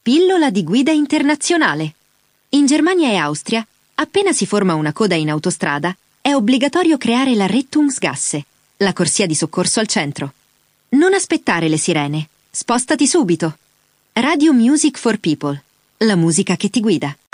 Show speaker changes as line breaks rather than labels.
Pillola di guida internazionale. In Germania e Austria, appena si forma una coda in autostrada, è obbligatorio creare la Rettungsgasse, la corsia di soccorso al centro. Non aspettare le sirene, spostati subito. Radio Music for People, la musica che ti guida.